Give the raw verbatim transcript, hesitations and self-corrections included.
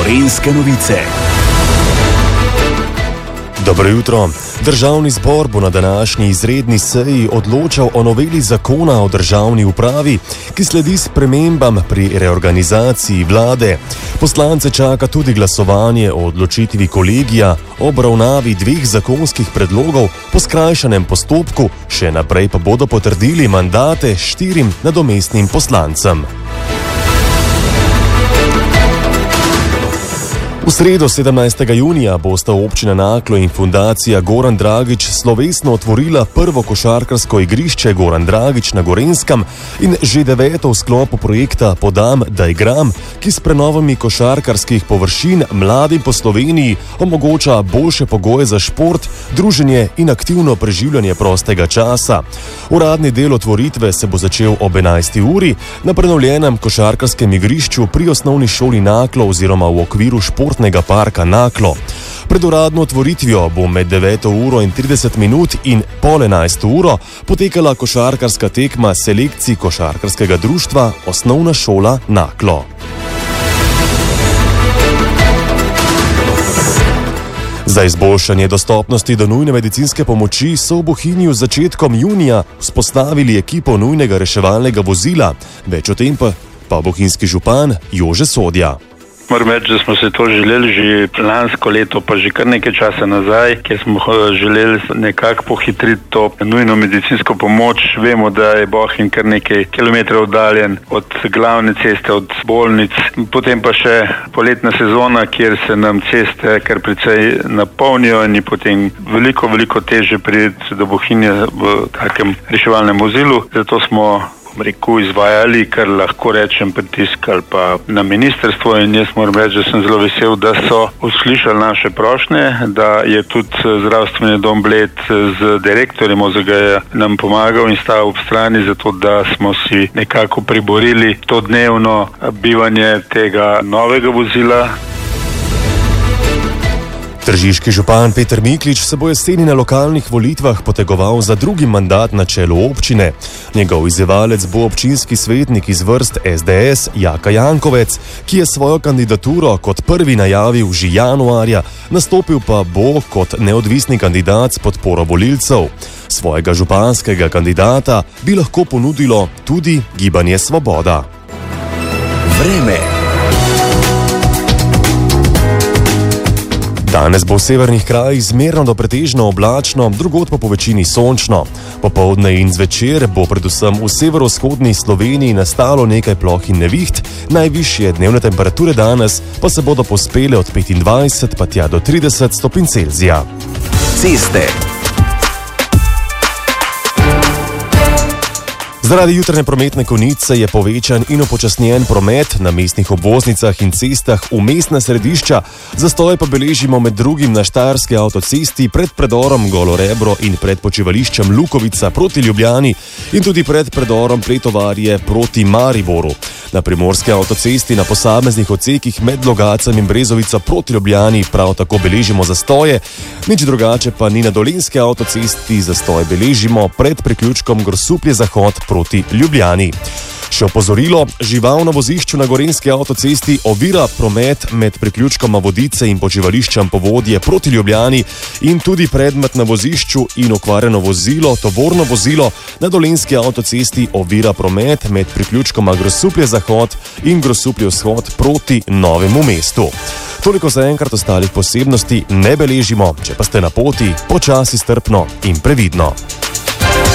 Gorenjske novice. Dobro jutro. Državni zbor bo na današnji izredni seji odločal o noveli zakona o državni upravi, ki sledi spremembam pri reorganizaciji vlade. Poslance čaka tudi glasovanje o odločitvi kolegija o obravnavi dveh zakonskih predlogov po skrajšanem postopku, še naprej pa bodo potrdili mandate štirim nadomestnim poslancem. V sredo sedemnajstega junija bosta občina Naklo in fundacija Goran Dragič slovesno otvorila prvo košarkarsko igrišče Goran Dragič na Gorenjskem in že deveto v sklopu projekta Podam, da igram, ki s prenovami košarkarskih površin mladim po Sloveniji omogoča boljše pogoje za šport, druženje in aktivno preživljanje prostega časa. Uradni del otvoritve se bo začel ob enajsti uri na prenovljenem košarkarskem igrišču pri osnovni šoli Naklo oziroma v okviru šport parka Naklo. Pred uradno otvoritvijo bo med deveto uro in trideset minut in pol enajsto uro potekala košarkarska tekma selekcij košarkarskega društva Osnovna šola Naklo. Za izboljšanje dostopnosti do nujne medicinske pomoči so v Bohinju z začetkom junija vzpostavili ekipo nujnega reševalnega vozila. Več o tem pa, pa bohinjski župan Jože Sodja. Moram reči, da smo se to želeli že lansko leto, pa že kar nekaj časa nazaj, kjer smo želeli nekako pohitriti to nujno medicinsko pomoč. Vemo, da je Bohinj kar nekaj kilometrov oddaljen od glavne ceste, od bolnic. Potem pa še poletna sezona, kjer se nam ceste kar precej napolnijo in je potem veliko, veliko teže priti do Bohinja v takem reševalnem vozilu. Zato smo reku izvajali, kar lahko rečem, pritisk ali pa na ministrstvo, in jaz moram reči, da sem zelo vesel, da so uslišali naše prošnje, da je tudi zdravstveni dom Bled z direktorjem O Z G-ja nam pomagal in stal ob strani, zato da smo si nekako priborili to dnevno bivanje tega novega vozila. Tržiški župan Peter Miklič se bo jeseni na lokalnih volitvah potegoval za drugi mandat na čelu občine. Njegov izzivalec bo občinski svetnik iz vrst S D S Jaka Jankovec, ki je svojo kandidaturo kot prvi najavil že januarja, nastopil pa bo kot neodvisni kandidat s podporo volilcev. Svojega županskega kandidata bi lahko ponudilo tudi Gibanje Svoboda. Vreme. Danes bo v severnih krajih zmerno do pretežno oblačno, drugod pa po večini sončno. Popoldne in zvečer bo predvsem v severovzhodni Sloveniji nastalo nekaj ploh in neviht, najvišje dnevne temperature danes pa se bodo povzpele od petindvajset pa tja do trideset stopinj Celzija. Ceste. Zaradi jutranje prometne konice je povečan in upočasnjen promet na mestnih obvoznicah in cestah v mestna središča, zastoje pa beležimo med drugim na Štajerski avtocesti pred predorom Golo Rebro in pred počivališčem Lukovica proti Ljubljani in tudi pred predorom Pretovarje proti Mariboru. Na primorski avtocesti na posameznih odsekih med Logacem in Brezovico proti Ljubljani prav tako beležimo zastoje, nič drugače pa ni na Dolenjski avtocesti, zastoj beležimo pred priključkom Grosuplje Zahod proti Ljubljani. Še opozorilo, žival na vozišču na Gorenjski avtocesti ovira promet med priključkoma Vodice in počivališčem Povodje proti Ljubljani in tudi predmet na vozišču in okvarjeno vozilo, tovorno vozilo na Dolenjski avtocesti ovira promet med priključkoma Grosuplje Zahod in Grosuplje Vzhod proti Novemu mestu. Toliko za enkrat, ostalih posebnosti ne beležimo, če pa ste na poti, počasi, strpno in previdno.